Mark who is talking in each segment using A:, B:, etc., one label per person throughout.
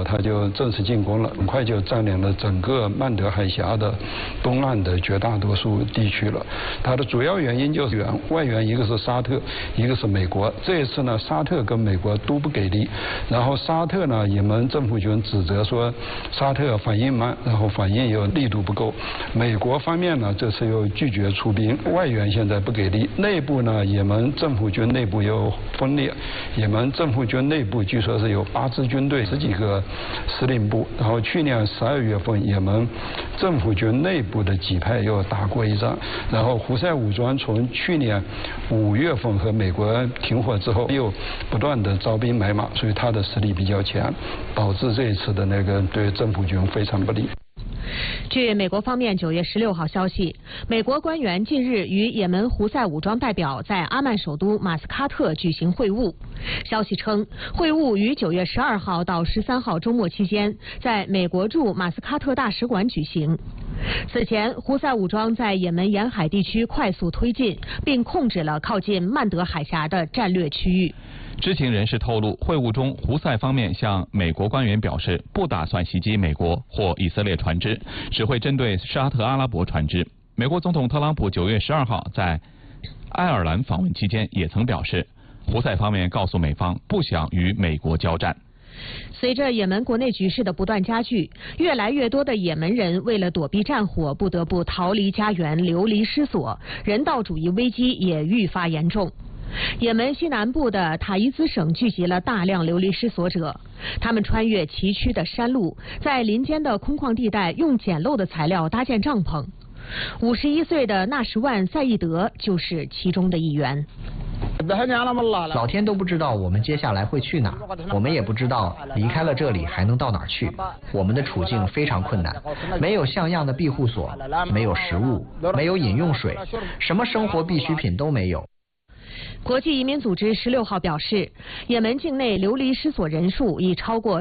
A: 他就正式进攻了，很快就占领了整个曼德海峡的东岸的绝大多数地区了。它的主要原因就是外援，一个是沙特，一个是美国。这一次呢，沙特跟美国都不给力，然后沙特呢，也门政府军指责说沙特反应慢，然后反应又力度不够。美国方面呢，这次又拒绝出兵，外援现在不给力。内部呢，也门政府军内部又分裂，也门政府军内部据说是有8支军队、10几个司令部。然后去年12月份，也门政府军内部的几派又打过一仗。然后胡塞武装从去年5月份和美国停火之后，又不断的招兵买马，所以他的实力比较强，导致这一次的那个对政府军非常不利。
B: 据美国方面9月16号消息，美国官员近日与也门胡塞武装代表在阿曼首都马斯喀特举行会晤。消息称，会晤于9月12号到13号周末期间，在美国驻马斯喀特大使馆举行。此前，胡塞武装在也门沿海地区快速推进，并控制了靠近曼德海峡的战略区域。
C: 知情人士透露，会晤中，胡塞方面向美国官员表示，不打算袭击美国或以色列船只，只会针对沙特阿拉伯船只。美国总统特朗普9月12号在爱尔兰访问期间也曾表示，胡塞方面告诉美方不想与美国交战。
B: 随着也门国内局势的不断加剧，越来越多的也门人为了躲避战火，不得不逃离家园，流离失所，人道主义危机也愈发严重。也门西南部的塔伊兹省聚集了大量流离失所者，他们穿越崎岖的山路，在林间的空旷地带用简陋的材料搭建帐篷。51岁的纳什万·赛义德就是其中的一员。
D: 老天都不知道我们接下来会去哪儿，我们也不知道离开了这里还能到哪儿去。我们的处境非常困难，没有像样的庇护所，没有食物，没有饮用水，什么生活必需品都没有。
B: 国际移民组织16号表示，也门境内流离失所人数已超过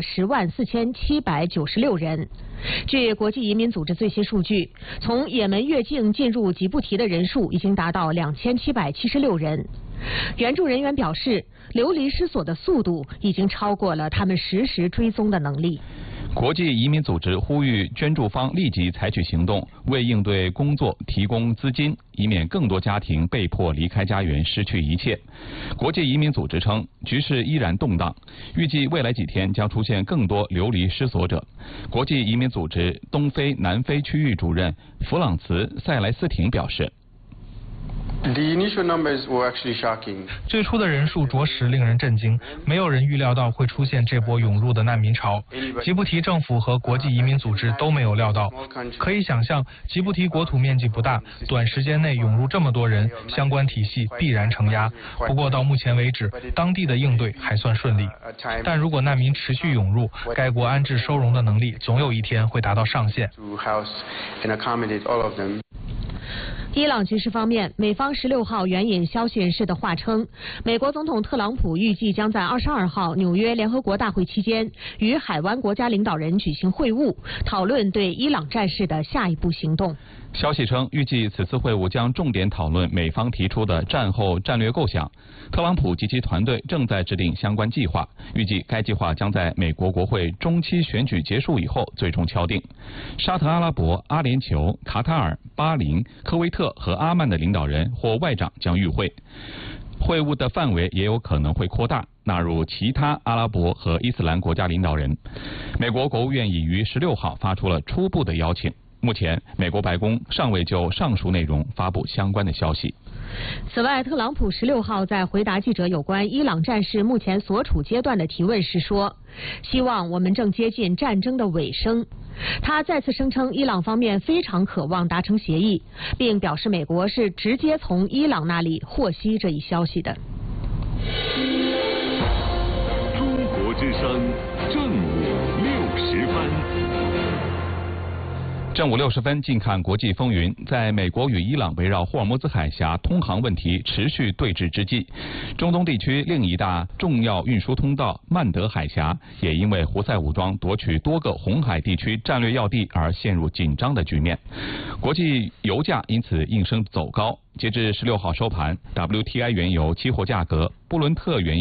B: 104796人。据国际移民组织最新数据，从也门越境进入吉布提的人数已经达到2776人。援助人员表示，流离失所的速度已经超过了他们实时追踪的能力。
C: 国际移民组织呼吁捐助方立即采取行动，为应对工作提供资金，以免更多家庭被迫离开家园，失去一切。国际移民组织称，局势依然动荡，预计未来几天将出现更多流离失所者。国际移民组织东非、南非区域主任弗朗茨·塞莱斯廷表示，
E: 最初的人数着实令人震惊，没有人预料到会出现这波涌入的难民潮。吉布提政府和国际移民组织都没有料到。可以想象，吉布提国土面积不大，短时间内涌入这么多人，相关体系必然承压。不过到目前为止，当地的应对还算顺利。但如果难民持续涌入，该国安置收容的能力总有一天会达到上限。
B: 伊朗局势方面，美方16号援引消息人士的话称，美国总统特朗普预计将在22号纽约联合国大会期间与海湾国家领导人举行会晤，讨论对伊朗战事的下一步行动。
C: 消息称，预计此次会晤将重点讨论美方提出的战后战略构想。特朗普及其团队正在制定相关计划，预计该计划将在美国国会中期选举结束以后最终敲定。沙特阿拉伯、阿联酋、卡塔尔、巴林、科威特和阿曼的领导人或外长将与会。会晤的范围也有可能会扩大，纳入其他阿拉伯和伊斯兰国家领导人。美国国务院已于16号发出了初步的邀请。目前，美国白宫尚未就上述内容发布相关的消息。
B: 此外，特朗普16号在回答记者有关伊朗战事目前所处阶段的提问时说，希望我们正接近战争的尾声。他再次声称伊朗方面非常渴望达成协议，并表示美国是直接从伊朗那里获悉这一消息的。
F: 中国之声正午60分。
C: 正午60分，近看国际风云。在美国与伊朗围绕霍尔木兹海峡通航问题持续对峙之际，中东地区另一大重要运输通道曼德海峡也因为胡塞武装夺取多个红海地区战略要地而陷入紧张的局面，国际油价因此应声走高。截至16号收盘，WTI 原油期货价格、布伦特原油